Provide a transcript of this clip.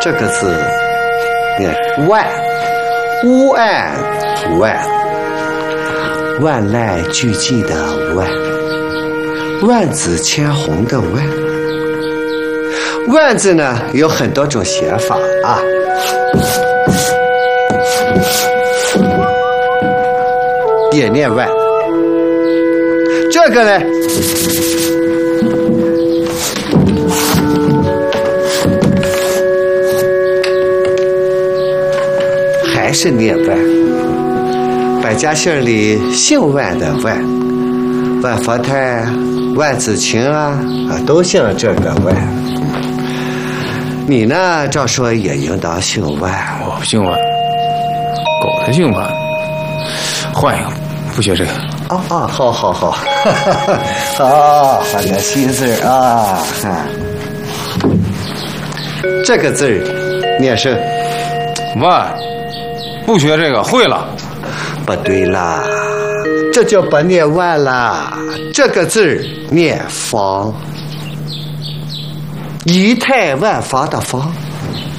这个字念万，乌安万，万籁俱寂的万，万紫千红的万。万字呢有很多种写法啊，也念万。这个呢还是念万。百家姓里姓万的万，万佛泰、万子晴啊都姓这个万。你呢，照说也应当姓万。 我不姓万，狗才姓万。换一个，不学这个。 好，好，换个新字啊。这个字念是万，不学这个会了。 不对啦，这就不念万啦，这个字念方，仪态万方的方。